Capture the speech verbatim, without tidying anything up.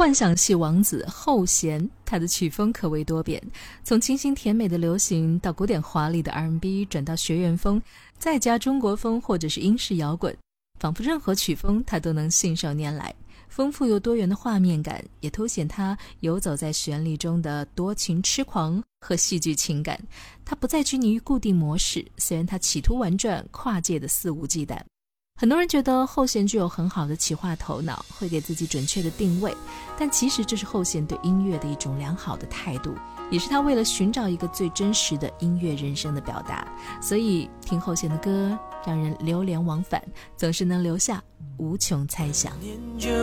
幻想系王子后弦，他的曲风可谓多变，从清新甜美的流行到古典华丽的 R and B， 转到学院风，再加中国风或者是英式摇滚，仿佛任何曲风他都能信手拈来。丰富又多元的画面感也凸显他游走在旋律中的多情痴狂和戏剧情感。他不再拘泥于固定模式，虽然他企图玩转跨界的肆无忌惮。很多人觉得后弦具有很好的企划头脑，会给自己准确的定位，但其实这是后弦对音乐的一种良好的态度，也是他为了寻找一个最真实的音乐人生的表达。所以听后弦的歌让人流连忘返，总是能留下无穷猜想。